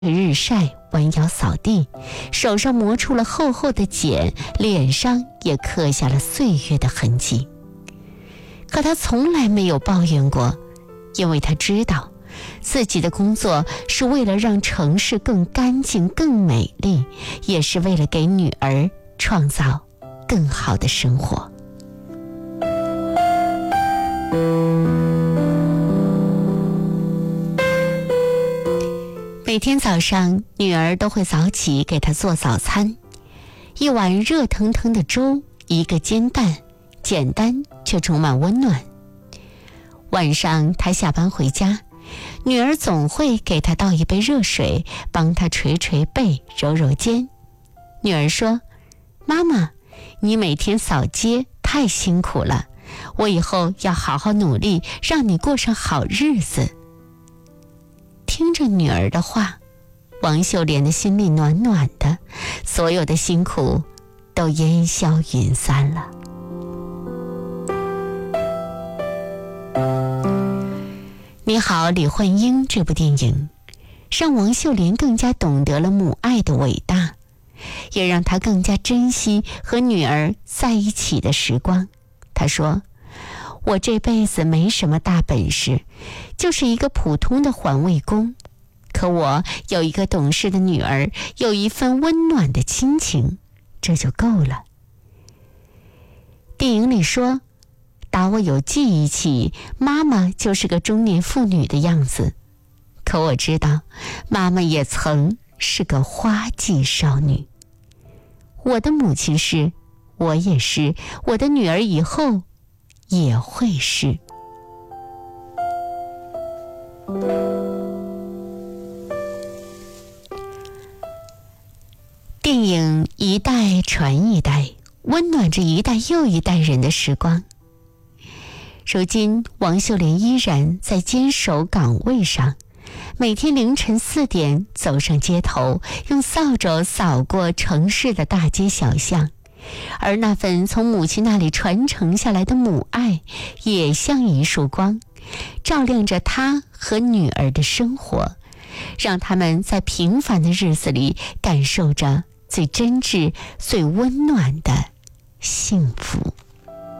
日晒，弯腰扫地，手上磨出了厚厚的茧，脸上也刻下了岁月的痕迹。可他从来没有抱怨过，因为他知道自己的工作是为了让城市更干净、更美丽，也是为了给女儿创造更好的生活。每天早上，女儿都会早起给她做早餐，一碗热腾腾的粥，一个煎蛋，简单却充满温暖。晚上她下班回家，女儿总会给她倒一杯热水，帮她捶捶背，揉揉肩。女儿说：“妈妈，你每天扫街太辛苦了，我以后要好好努力，让你过上好日子。”听着女儿的话，王秀莲的心里暖暖的，所有的辛苦都烟消云散了。你好，李焕英这部电影让王秀莲更加懂得了母爱的伟大，也让她更加珍惜和女儿在一起的时光。她说：“我这辈子没什么大本事，就是一个普通的环卫工，可我有一个懂事的女儿，有一份温暖的亲情，这就够了。”电影里说，打我有记忆起，妈妈就是个中年妇女的样子，可我知道妈妈也曾是个花季少女。我的母亲是，我也是，我的女儿以后也会是。电影一代传一代，温暖着一代又一代人的时光。如今王秀莲依然在坚守岗位上，每天凌晨4点走上街头，用扫帚扫过城市的大街小巷，而那份从母亲那里传承下来的母爱，也像一束光，照亮着她和女儿的生活，让他们在平凡的日子里感受着最真挚、最温暖的幸福。